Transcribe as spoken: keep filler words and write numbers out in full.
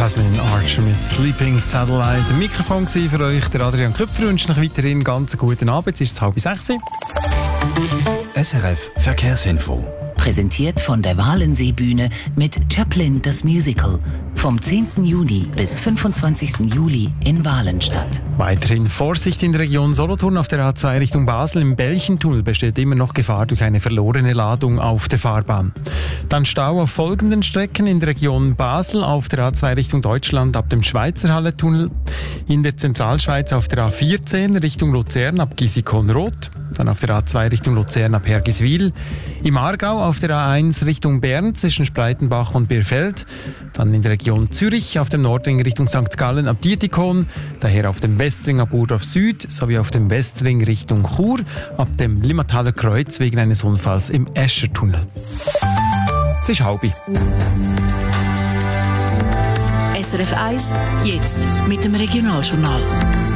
Jasmine Archer mit Sleeping Satellite. Im Mikrofon war für euch der Adrian Köpfer. Ich wünsche euch weiterhin einen ganz guten Abend. Es ist halb sechs. S R F Verkehrsinfo. Präsentiert von der Walenseebühne mit Chaplin das Musical. Vom zehnten Juni bis fünfundzwanzigsten Juli in Walenstadt. Weiterhin Vorsicht in der Region Solothurn auf der A zwei Richtung Basel. Im Belchentunnel besteht immer noch Gefahr durch eine verlorene Ladung auf der Fahrbahn. Dann Stau auf folgenden Strecken in der Region Basel auf der A zwei Richtung Deutschland ab dem Schweizerhalle-Tunnel. In der Zentralschweiz auf der A vierzehn Richtung Luzern ab Gisikon-Roth. Dann auf der A zwei Richtung Luzern ab Hergiswil. Im Aargau auf der A eins Richtung Bern zwischen Spreitenbach und Bierfeld. Dann in der Region Zürich auf dem Nordring Richtung Sankt Gallen ab Dietikon. Daher auf dem Westring ab Urdorf Süd sowie auf dem Westring Richtung Chur ab dem Limmataler Kreuz wegen eines Unfalls im Eschertunnel. Es ist halb. S R F eins, jetzt mit dem Regionaljournal.